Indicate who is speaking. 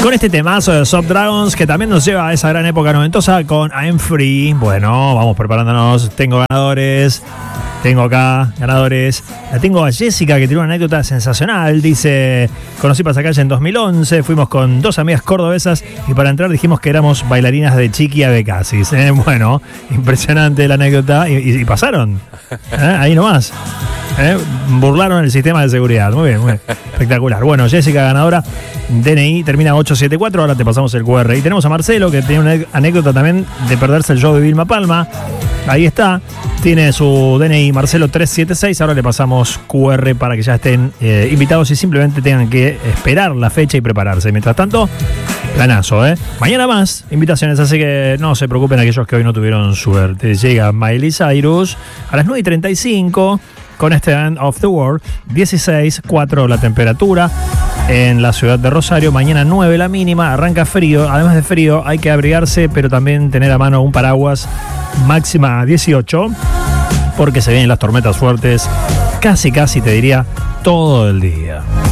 Speaker 1: Con este temazo de Soft Dragons que también nos lleva a esa gran época noventosa con I'm Free. Bueno, vamos preparándonos. Tengo ganadores. Tengo acá ganadores. La tengo a Jessica, que tiene una anécdota sensacional. Dice: conocí Pasacalle en 2011. Fuimos con 2 amigas cordobesas y para entrar dijimos que éramos bailarinas de Chiqui a Becasis. Bueno, impresionante la anécdota. Y pasaron. Ahí nomás. Burlaron el sistema de seguridad. Muy bien, muy bien. Espectacular. Bueno, Jessica ganadora. DNI termina 874. Ahora te pasamos el QR. Y tenemos a Marcelo, que tiene una anécdota también de perderse el show de Vilma Palma. Ahí está. Tiene su DNI Marcelo 376. Ahora le pasamos QR para que ya estén invitados y simplemente tengan que esperar la fecha y prepararse. Mientras tanto, planazo, Mañana más invitaciones, así que no se preocupen aquellos que hoy no tuvieron suerte. Llega Miley Cyrus a las 9:35 con este End of the World. 16,4 la temperatura en la ciudad de Rosario. Mañana 9 la mínima, arranca frío. Además de frío hay que abrigarse, pero también tener a mano un paraguas. Máxima 18, porque se vienen las tormentas fuertes casi te diría todo el día.